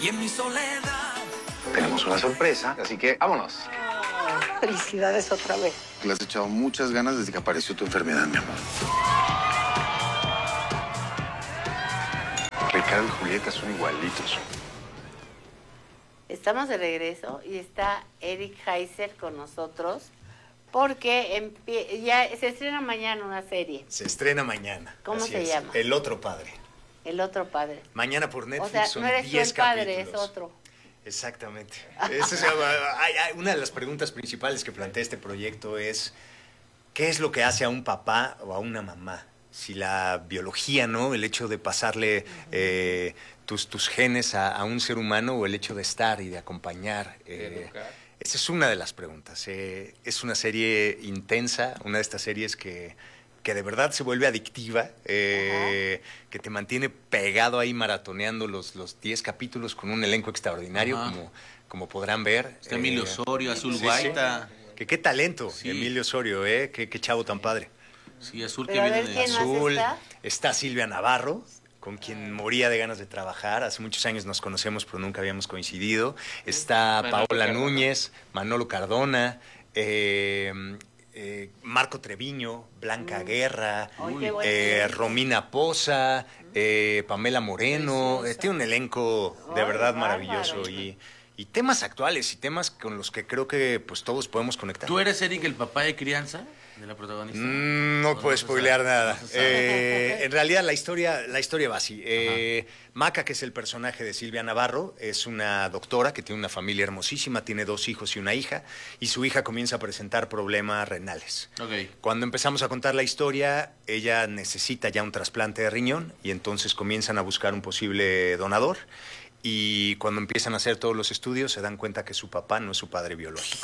Y en mi soledad Tenemos una sorpresa, así que vámonos. Felicidades otra vez. Le has echado muchas ganas desde que apareció tu enfermedad, mi amor. Ricardo y Julieta son igualitos. Estamos de regreso y está Eric Heiser con nosotros porque ya se estrena mañana una serie. Se estrena mañana. ¿Cómo Así se es. llama? El otro padre. El otro padre. Mañana por Netflix O sea, son no eres tú 10 el padre, capítulos. es otro. Exactamente. Una de las preguntas principales que plantea este proyecto es ¿qué es lo que hace a un papá o a una mamá? Si la biología, ¿no? El hecho de pasarle tus genes a un ser humano o el hecho de estar y de acompañar. Esa es una de las preguntas. Es una serie intensa, una de estas series que de verdad se vuelve adictiva, que te mantiene pegado ahí maratoneando los 10 capítulos con un elenco extraordinario, como podrán ver. Está Emilio Osorio, Azul sí, Guaita. Sí. Qué talento, Sí. Emilio Osorio, qué chavo tan padre. Sí, Azul Pero que a ver, viene de ¿quién más Azul. Está Silvia Navarro, con quien moría de ganas de trabajar. Hace muchos años nos conocemos, pero nunca habíamos coincidido. Está Paola Núñez, Manolo Cardona, Marco Treviño, Blanca Guerra, Ay, qué bueno. Romina Poza, Pamela Moreno. Tiene un elenco de Ay, verdad bárbaro. maravilloso y temas actuales y temas con los que creo que pues todos podemos conectar. ¿Tú eres, Eric, el papá de crianza de la protagonista? No puedo se spoilear sabe, nada. no se sabe. En realidad la historia va así. Maca, que es el personaje de Silvia Navarro, es una doctora que tiene una familia hermosísima, tiene 2 hijos y una hija, y su hija comienza a presentar problemas renales. Ok. Cuando empezamos a contar la historia, ella necesita ya un trasplante de riñón y entonces comienzan a buscar un posible donador. Y cuando empiezan a hacer todos los estudios se dan cuenta que su papá no es su padre biológico.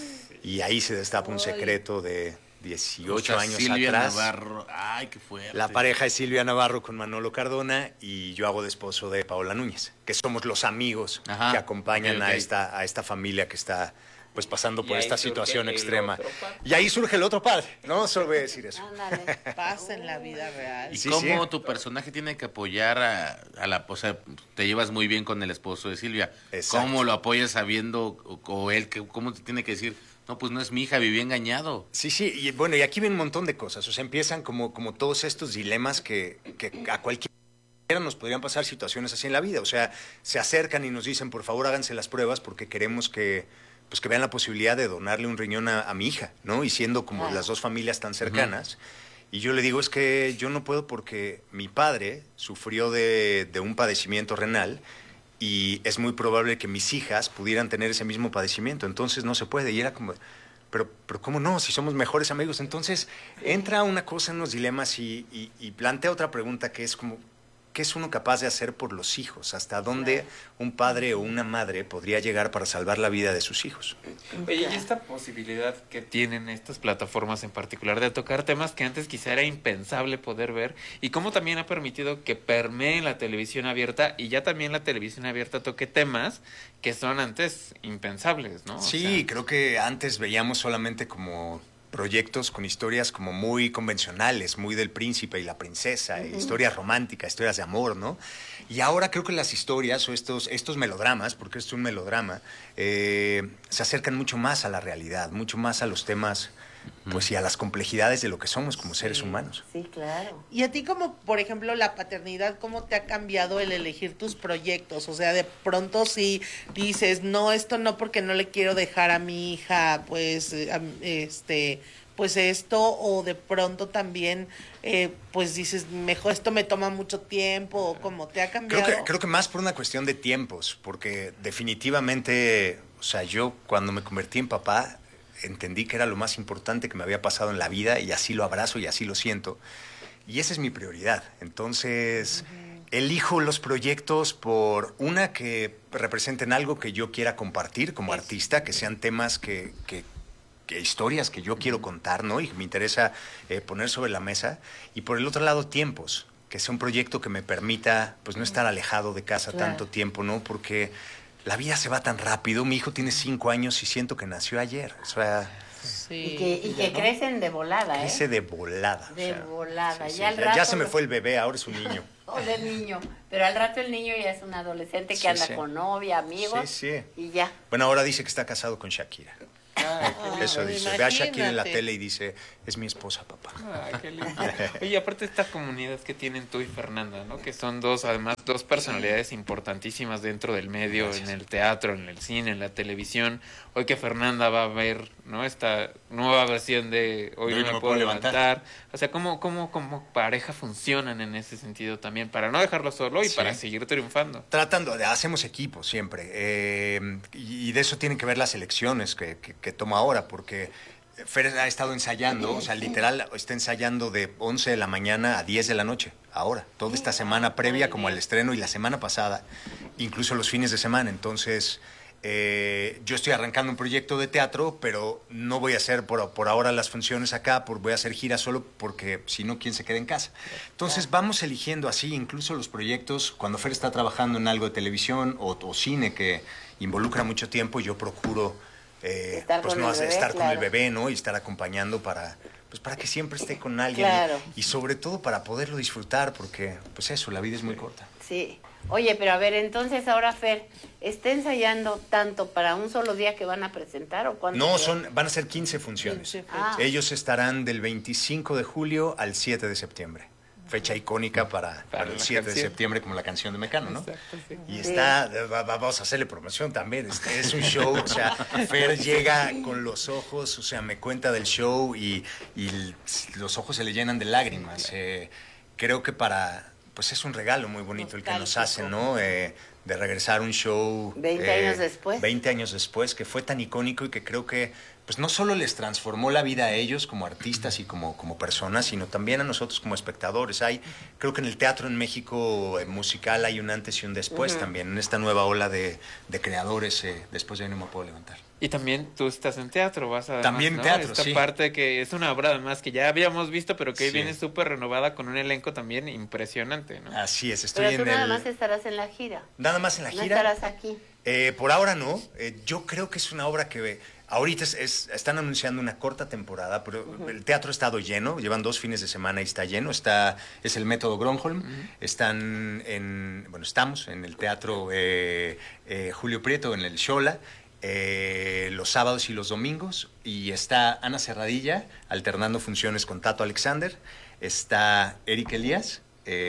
Y ahí se destapa un secreto de 18 O sea, años Silvia atrás. Navarro. Ay, qué fuerte. La pareja es Silvia Navarro con Manolo Cardona y yo hago de esposo de Paola Núñez, que somos los amigos Ajá, que acompañan ok. a esta familia que está pues pasando por ahí esta surge situación el extrema. otro padre. Y ahí surge el otro padre, ¿no? Solo voy a decir eso. Ándale. Pasa en la vida real. ¿Y Sí, cómo sí. tu personaje tiene que apoyar a la... O sea, te llevas muy bien con el esposo de Silvia. Exacto. ¿Cómo lo apoyas sabiendo, o él, cómo te tiene que decir, no, pues no es mi hija, viví engañado? Sí, sí, y bueno, y aquí ven un montón de cosas. O sea, empiezan como todos estos dilemas que a cualquiera nos podrían pasar situaciones así en la vida. O sea, se acercan y nos dicen, por favor, háganse las pruebas porque queremos que vean la posibilidad de donarle un riñón a mi hija, ¿no? Y siendo como Claro. las 2 familias tan cercanas. Y yo le digo, es que yo no puedo porque mi padre sufrió de un padecimiento renal y es muy probable que mis hijas pudieran tener ese mismo padecimiento, entonces no se puede. Y era como, pero ¿cómo no? Si somos mejores amigos. Entonces entra una cosa en unos dilemas y plantea otra pregunta que es como, ¿qué es uno capaz de hacer por los hijos? ¿Hasta dónde un padre o una madre podría llegar para salvar la vida de sus hijos? Oye, y esta posibilidad que tienen estas plataformas en particular de tocar temas que antes quizá era impensable poder ver, y cómo también ha permitido que permeen la televisión abierta y ya también la televisión abierta toque temas que son antes impensables, ¿no? O Sí, sea, creo que antes veíamos solamente como proyectos con historias como muy convencionales, muy del príncipe y la princesa, historias románticas, historias de amor, ¿no? Y ahora creo que las historias o estos melodramas, porque esto es un melodrama, se acercan mucho más a la realidad, mucho más a los temas, pues y a las complejidades de lo que somos como seres humanos. Sí, claro. Y a ti como, por ejemplo, la paternidad, ¿cómo te ha cambiado el elegir tus proyectos? O sea, de pronto si dices, no, esto no porque no le quiero dejar a mi hija, pues, pues esto, o de pronto también, pues dices, mejor esto me toma mucho tiempo, o ¿cómo te ha cambiado? Creo que más por una cuestión de tiempos, porque definitivamente, o sea, yo cuando me convertí en papá, entendí que era lo más importante que me había pasado en la vida y así lo abrazo y así lo siento. Y esa es mi prioridad. Entonces, elijo los proyectos por una que representen algo que yo quiera compartir como artista, que sean temas que historias que yo quiero contar, ¿no? Y me interesa poner sobre la mesa. Y por el otro lado, tiempos, que sea un proyecto que me permita, pues, no estar alejado de casa Claro. tanto tiempo, ¿no? Porque la vida se va tan rápido. Mi hijo tiene 5 años y siento que nació ayer. O sea, Sí. Y que crecen de volada, ¿eh? crece de volada. De o sea, volada. sí, Ya al ya rato se me lo- fue el bebé, ahora es un niño. o del niño. Pero al rato el niño ya es un adolescente que Sí, anda sí. con novia, amigos. Sí, sí. Y ya. Bueno, ahora dice que está casado con Shakira. Eso dice. Ve a Shakira en la imagínate. tele y dice, es mi esposa, papá. Ah, qué lindo. Oye, aparte esta comunidad que tienen tú y Fernanda, ¿no? Que son además dos personalidades importantísimas dentro del medio, Gracias. en el teatro, en el cine, en la televisión. Hoy que Fernanda va a ver, ¿no? Esta nueva versión de Hoy no me puedo levantar. O sea, ¿cómo como pareja funcionan en ese sentido también? Para no dejarlo solo y Sí. para seguir triunfando. Hacemos equipo siempre. Y de eso tienen que ver las elecciones que toma ahora, porque Fer ha estado ensayando, o sea, literal, está ensayando de 11 de la mañana a 10 de la noche, ahora, toda esta semana previa como al estreno y la semana pasada, incluso los fines de semana. Entonces, yo estoy arrancando un proyecto de teatro, pero no voy a hacer por ahora las funciones acá, voy a hacer giras solo porque si no, ¿quién se queda en casa? Entonces vamos eligiendo así, incluso los proyectos, cuando Fer está trabajando en algo de televisión o cine que involucra mucho tiempo, yo procuro Estar con el bebé, estar con el claro. bebé, ¿no? Y estar acompañando para que siempre esté con alguien. Claro. Y sobre todo para poderlo disfrutar, porque, pues eso, la vida es muy corta. Sí. Oye, pero a ver, entonces ahora Fer, ¿está ensayando tanto para un solo día que van a presentar o cuándo? No, se- van a ser 15 funciones. 15 Ah. Ellos estarán del 25 de julio al 7 de septiembre. Fecha icónica para el la 7 de canción. septiembre, como la canción de Mecano, ¿no? Exacto, sí. Y vamos a hacerle promoción también. Es un show, o sea, Fer llega con los ojos, o sea, me cuenta del show y los ojos se le llenan de lágrimas. Creo que pues es un regalo muy bonito el que nos hacen, ¿no? De regresar a un show. 20 años después. 20 años después, que fue tan icónico y que creo que pues no solo les transformó la vida a ellos como artistas y como personas, sino también a nosotros como espectadores. Creo que en el teatro en México musical hay un antes y un después también, en esta nueva ola de creadores después de Hoy no me puedo levantar. Y también tú estás en teatro, vas a También en teatro, esta sí. parte que es una obra además que ya habíamos visto, pero que hoy Sí. viene súper renovada con un elenco también impresionante, ¿no? Así es, estoy Pero tú en nada el... más estarás en la gira. Nada más en la No gira. estarás aquí. Por ahora no. Yo creo que es una obra que ahorita están anunciando una corta temporada, pero el teatro ha estado lleno. Llevan 2 fines de semana y está lleno. Es el método Gronholm. Estamos en el teatro Julio Prieto, en el Xola. Los sábados y los domingos, y está Ana Serradilla alternando funciones con Tato Alexander, está Eric Elías,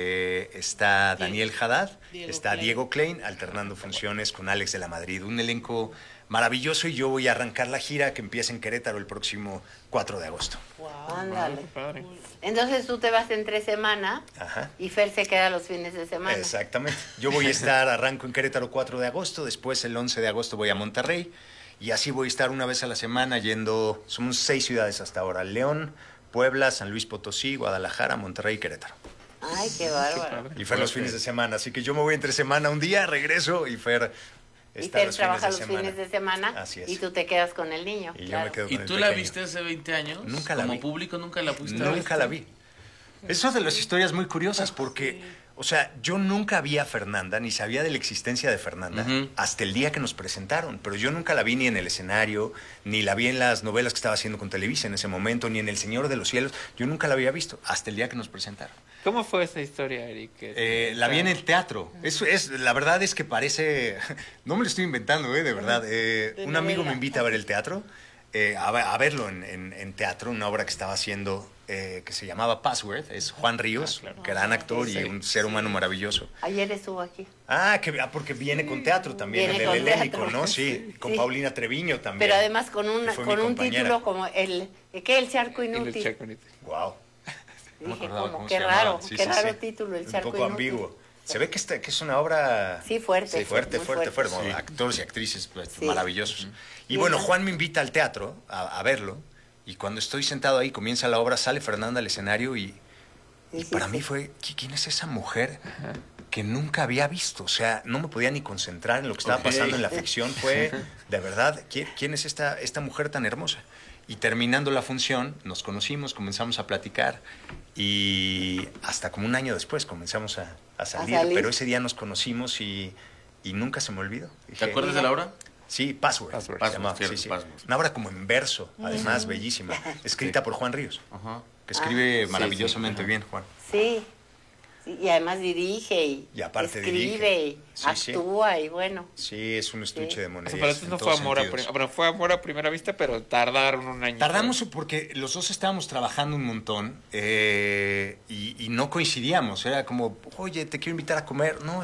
está Daniel Haddad, está Klein. Diego Klein alternando funciones con Alex de la Madrid, un elenco maravilloso, y yo voy a arrancar la gira que empieza en Querétaro el próximo 4 de agosto. Ándale. Qué padre. Entonces tú te vas entre semana Ajá. y Fer se queda los fines de semana. Exactamente. Yo voy a arranco en Querétaro 4 de agosto, después el 11 de agosto voy a Monterrey, y así voy a estar una vez a la semana yendo, somos 6 ciudades hasta ahora: León, Puebla, San Luis Potosí, Guadalajara, Monterrey y Querétaro. Ay, qué bárbaro. Y Fer los fines de semana, así que yo me voy entre semana un día, regreso, y Fer Y está Fer los trabaja fines de los semana. fines de semana Así es. y tú te quedas con el niño. Y yo claro. me quedo ¿Y con el tú la pequeño. viste hace 20 años? Nunca la vi. Como público nunca la pudiste Nunca la vi. Eso es de las historias muy curiosas porque, o sea, yo nunca vi a Fernanda, ni sabía de la existencia de Fernanda, Ujú. hasta el día que nos presentaron. Pero yo nunca la vi ni en el escenario, ni la vi en las novelas que estaba haciendo con Televisa en ese momento, ni en El Señor de los Cielos. Yo nunca la había visto, hasta el día que nos presentaron. ¿Cómo fue esa historia, Eric? La vi en el teatro. La verdad es que parece, no me lo estoy inventando, de verdad. Un amigo me invita a ver el teatro, a verlo en teatro, una obra que estaba haciendo que se llamaba Password. Es Juan Ríos, gran actor y un ser humano maravilloso. Ayer estuvo aquí. Porque viene con teatro también, Viene en con el helénico, teatro. ¿no? Sí, con Sí. Paulina Treviño también. Pero además con un, que fue mi con un compañera. título como el charco inútil. Wow. No me Dije, acordaba como, cómo qué se llamaba. raro, Sí, qué sí, raro sí. título, el Un charco poco inútil. ambiguo. Se ve que es una obra Sí, fuerte, fuerte, muy fuerte, fuerte. fuerte. Actores y actrices pues, Sí. maravillosos. Y Y bueno, esa- Juan me invita al teatro a verlo. Y cuando estoy sentado ahí, comienza la obra, sale Fernanda al escenario y para mí fue, ¿quién es esa mujer que nunca había visto? O sea, no me podía ni concentrar en lo que estaba Ok. pasando en la ficción. Fue, de verdad, ¿quién es esta mujer tan hermosa? Y terminando la función, nos conocimos, comenzamos a platicar y hasta como un año después comenzamos a salir. salir. Pero ese día nos conocimos y nunca se me olvidó. ¿Te Dije, acuerdas de la obra? Sí, Password. Password. se llamaba, Password, sí, sí. Password. Una obra como en verso, además, bellísima. Escrita por Juan Ríos, Ajá. que escribe sí, maravillosamente sí, bien, Juan. Sí, Y además dirige Y aparte escribe, dirige. y Sí, actúa y bueno. Sí, es un estuche Sí. de O monedas. sea, pero esto en no fue todos amor sentidos. bueno, fue amor a primera vista, pero tardaron un año. Tardamos porque los dos estábamos trabajando un montón y no coincidíamos. Era como, oye, te quiero invitar a comer. No,